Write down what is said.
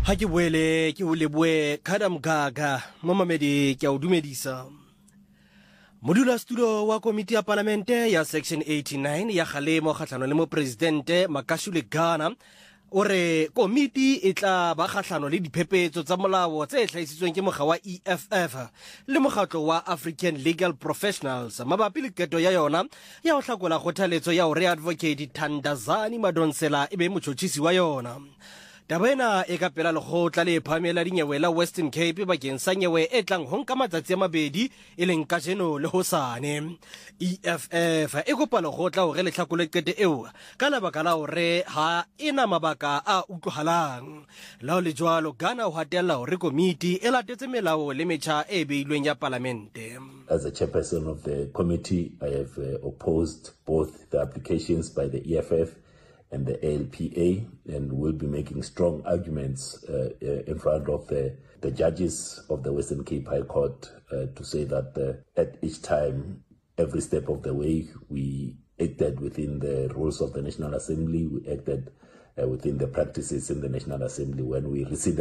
Ha ke boele ke o leboe Khadam Gaga momamedi ke o dumedisa. Modulasetulo wa komiti ya parlamente ya section 89 ya kgalemo kgahlano le mo presidente Makashule Ghana o re komiti e tla ba kgahlano le diphephetso tsa molao tse hlahisitsweng ke mokga wa EFF le mokgatlo wa African Legal Professionals mabapi le keto ya yona ya ho hlakola kgothaletso ya hore advocate Thandazani Madonsela ebe motjhotjhisi wa yona. Taba ena e ka pela lekgotla le phamela dinyewe la Western Cape bakeng sa nyewe e tlang ho nka matsatsi a mabedi e leng kajeno le hosane. EFF e kopa lekgotla hore le hlakole qeto eo ka lebaka la hore ha ena mabaka a utlwahalang. La ho le jwalo Ghana ho hatella hore komiti e latetse melao le metjha e beilweng ya parlamente. As a chairperson of the committee, I have opposed both the applications by the EFF and the ALPA, and will be making strong arguments in front of the judges of the Western Cape High Court to say that at each time, every step of the way, we acted within the rules of the National Assembly, we acted within the practices in the National Assembly when we received